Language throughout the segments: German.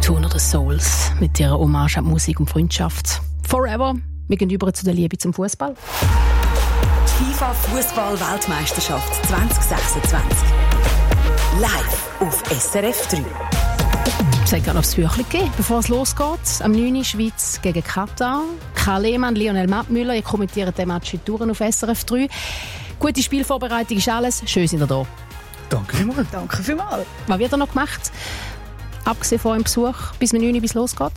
Tune of the Souls mit ihrer Hommage an Musik und Freundschaft. Forever. Wir gehen über zu der Liebe zum Fußball. FIFA Fußball-Weltmeisterschaft 2026. Live auf SRF 3. Es hat gerade noch das Büchlein gegeben, bevor es losgeht. Am 9. Schweiz gegen Katar. Karl Lehmann, Lionel Mattmüller, ihr kommentiert den Match heute auf SRF 3. Gute Spielvorbereitung ist alles. Schön sind ihr da. Danke vielmals. Danke vielmals. Was wird noch gemacht? Abgesehen von eurem Besuch bis 9 bis losgeht?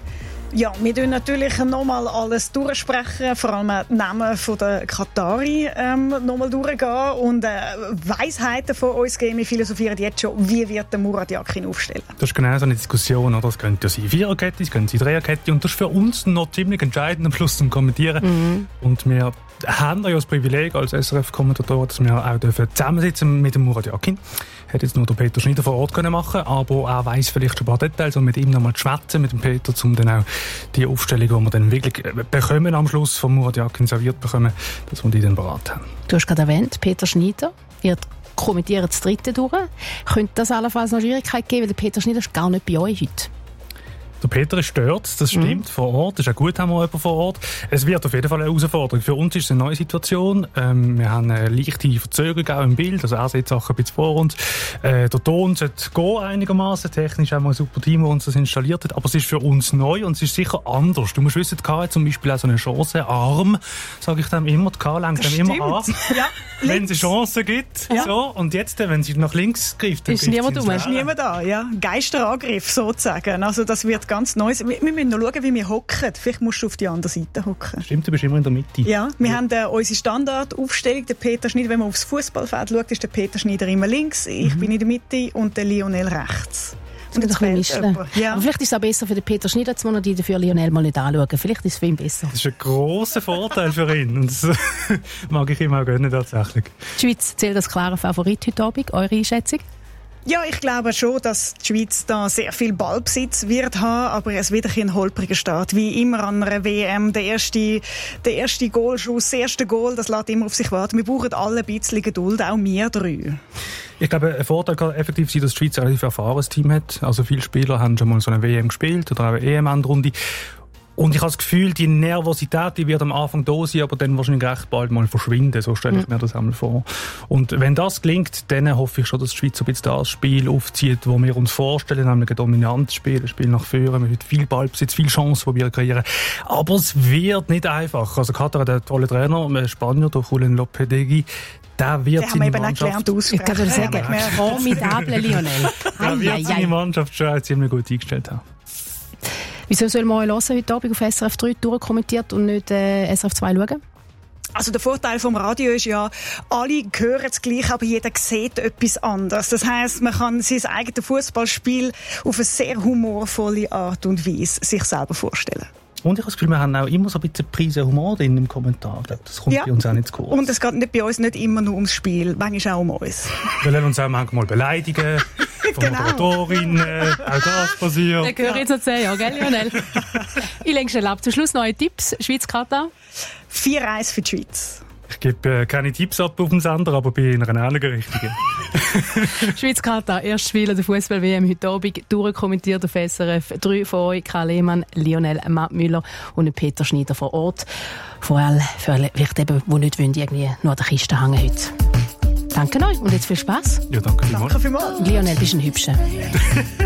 Ja, wir tun natürlich nochmal alles durchsprechen, vor allem die Namen der Katari nochmal durchgehen und Weisheiten von uns geben. Wir philosophieren jetzt schon, wie wird der Murat Yakin aufstellen. Das ist genau so eine Diskussion. Oder? Es könnte sein Viererkette, es könnte sein Dreierkette und das ist für uns noch ziemlich entscheidend am Schluss zum Kommentieren. Und wir haben ja das Privileg als SRF-Kommentator, dass wir auch zusammensitzen mit dem Murat Yakin. Hätte jetzt nur der Peter Schneider vor Ort machen können, aber er weiss vielleicht schon ein paar Details und mit ihm nochmal zu schwätzen, mit dem Peter, um dann auch die Aufstellung, die wir dann wirklich bekommen am Schluss von Murat Yakin serviert bekommen, dass wir die dann beraten haben. Du hast gerade erwähnt, Peter Schneider, ihr kommentiert das dritte durch. Könnte das allenfalls noch Schwierigkeit geben, weil der Peter Schneider ist gar nicht bei euch heute? Der Peter ist dort, das stimmt, vor Ort. Es ist auch gut, haben wir jemanden vor Ort. Es wird auf jeden Fall eine Herausforderung. Für uns ist es eine neue Situation. Wir haben eine leichte Verzögerung auch im Bild. Also er sieht Sachen ein bisschen vor uns. Der Ton sollte gehen einigermaßen. Technisch haben wir ein super Team, das uns das installiert hat. Aber es ist für uns neu und es ist sicher anders. Du musst wissen, die K hat zum Beispiel auch so eine Chancenarm, sage ich dem immer. Die K lenkt dann immer an. Ja, wenn es eine Chance gibt. Ja. So. Und jetzt, wenn sie nach links greift, dann ist niemand da. Ist niemand da, ja. Geisterangriff sozusagen. Also das wird ganz Neues. Wir müssen noch schauen, wie wir hocken. Vielleicht musst du auf die andere Seite hocken. Stimmt, du bist immer in der Mitte. Ja, wir haben unsere Standardaufstellung. Der Peter Schneider, wenn man aufs Fußballfeld schaut, ist der Peter Schneider immer links, ich bin in der Mitte und der Lionel rechts. Und jetzt ja. Aber vielleicht ist es auch besser für den Peter Schneider, dass man die dafür Lionel mal nicht anschauen. Vielleicht ist es für ihn besser. Das ist ein grosser Vorteil für ihn. Und das mag ich ihm auch gönnen, tatsächlich. Die Schweiz zählt als klarer Favorit heute Abend. Eure Einschätzung? Ja, ich glaube schon, dass die Schweiz da sehr viel Ballbesitz wird haben, aber es wird ein holpriger Start. Wie immer an einer WM. Der erste Goalschuss, das erste Goal, das lässt immer auf sich warten. Wir brauchen alle ein bisschen Geduld, auch wir drei. Ich glaube, ein Vorteil kann effektiv sein, dass die Schweiz ein relativ erfahrenes Team hat. Also viele Spieler haben schon mal so eine WM gespielt oder auch eine EM-Endrunde. Und ich habe das Gefühl, die Nervosität, die wird am Anfang da sein, aber dann wahrscheinlich recht bald mal verschwinden. So stelle ich mir das einmal vor. Und wenn das gelingt, dann hoffe ich schon, dass die Schweiz so ein bisschen das Spiel aufzieht, das wir uns vorstellen, nämlich ein dominantes Spiel, ein Spiel nach vorne, mit viel Ballbesitz, viel Chancen, die wir kreieren. Aber es wird nicht einfach. Also Katar hat einen tollen Trainer, Spanier, der Julen Lopetegui. Der wird seine Mannschaft... Ich kann dir sagen, formidable Lionel. Der wird seine Mannschaft schon ziemlich gut eingestellt haben. Wieso soll man hören heute Abend auf SRF 3 durchkommentiert und nicht SRF 2 schauen? Also der Vorteil vom Radio ist ja, alle hören es gleich, aber jeder sieht etwas anderes. Das heisst, man kann sein eigenes Fußballspiel auf eine sehr humorvolle Art und Weise sich selber vorstellen. Und ich habe das Gefühl, wir haben auch immer so ein bisschen Prise Humor drin im Kommentar. Ich glaube, das kommt bei uns auch nicht zu kurz. Und es geht nicht bei uns nicht immer nur ums Spiel, manchmal auch um uns. Wir lernen uns auch manchmal beleidigen. Von Moderatorinnen, auch das passiert. Den höre ich jetzt noch 10 Jahre, gell, Lionel? Ich lenke schnell ab. Zum Schluss neue Tipps. Schweiz-Katar? 4-1 für die Schweiz. Ich gebe keine Tipps ab auf dem Sender, aber bin in einer ähnlichen Richtung. Schweiz-Katar, erstes Spiel an der Fußball-WM heute Abend. Durchkommentiert auf SRF 3 von euch. Karl Lehmann, Lionel Mattmüller und Peter Schneider vor Ort. Vor allem für vielleicht eben, die nicht wollen, irgendwie nur an der Kiste hängen heute. Danke euch und jetzt viel Spaß. Ja, danke vielmals. Danke vielmals. Lionel, bist ein Hübscher.